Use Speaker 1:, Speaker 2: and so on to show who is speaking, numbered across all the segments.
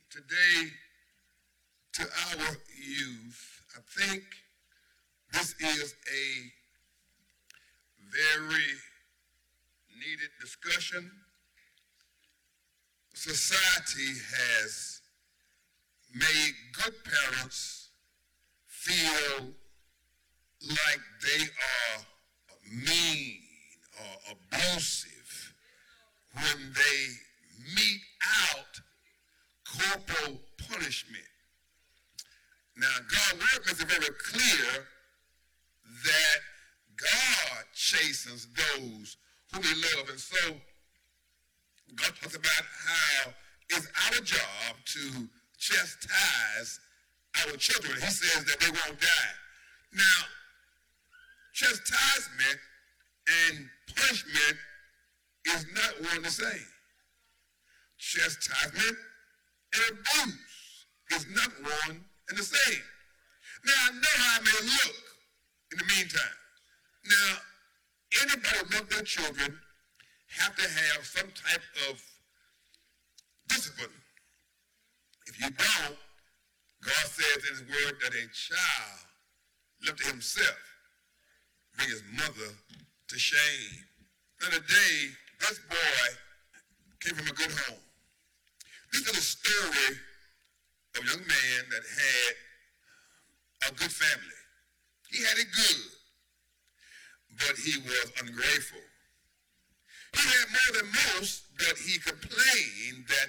Speaker 1: today to our youth. I think this is a very needed discussion. Society has made good parents feel like they are mean or abusive when they mete out corporal punishment. Now, God's word makes it very clear that God chastens those whom he loves. And so God talks about how it's our job to chastise our children. He says that they won't die. Now, chastisement and punishment is not one and the same. Chastisement and abuse is not one and the same. Now, I know how it may look in the meantime. Now, anybody who loves their children have to have some type of discipline. If you don't, God says in his word that a child left to himself bring his mother to shame. Now today, this boy came from a good home. This is a story of a young man that had a good family. He had it good, but he was ungrateful. He had more than most, but he complained that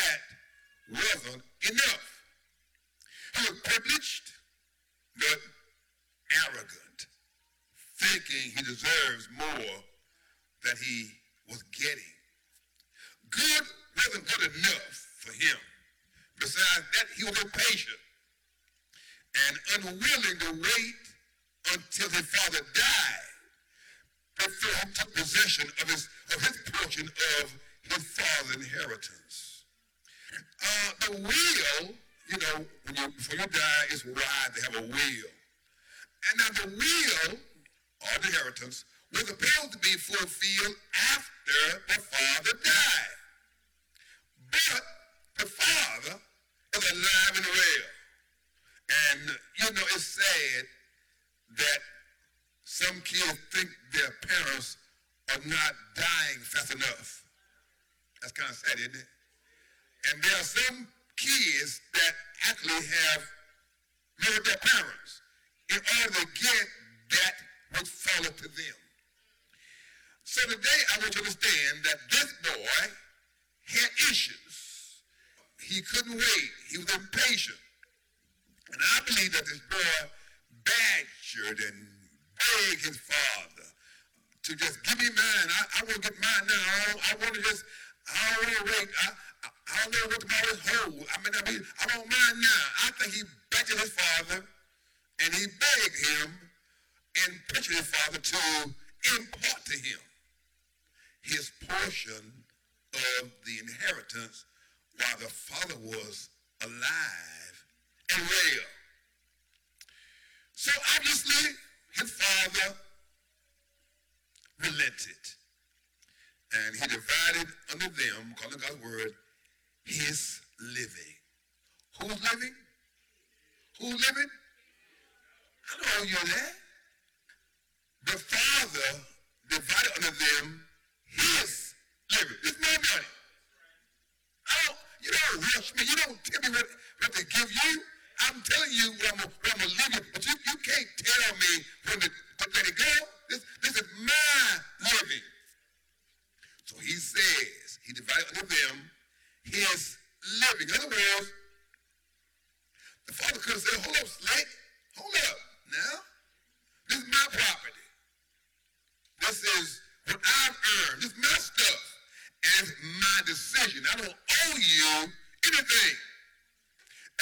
Speaker 1: wasn't enough. He was privileged, but arrogant, thinking he deserves more than he was getting. Good wasn't good enough for him. Besides that, he was impatient and unwilling to wait until his father died before he took possession of his portion of his father's inheritance. The will, before you die, it's wise to have a will. And now the will or the inheritance was supposed to be fulfilled after the father died. But the father is alive and well. And, it's sad that some kids think their parents are not dying fast enough. That's kind of sad, isn't it? And there are some kids that actually have murdered their parents in order to get that which falleth to them. So today I want you to understand that this boy had issues. He couldn't wait. He was impatient. And I believe that this boy badgered and begged his father to just give me mine. I want to get mine now. I don't want to wait. I don't know what tomorrow's hold. I want mine now. I think he begged his father and he begged him and pressured his father to impart to him his portion of the inheritance while the father was alive and well. So obviously, his father relented. And he divided unto them, according to God's word, his living. Who's living? Who's living? I know you're that. The father divided unto them his living. This is my money. You don't rush me. You don't tell me what to give you. I'm telling you what I'm going to leave you. But you can't tell me when to let it go. This is my living. So he says, he divided unto them his living. In other words, the father could have said, hold up, Slate. Hold up now. This is my property. This is what I've earned. This is my stuff. And it's my decision. I don't owe you anything.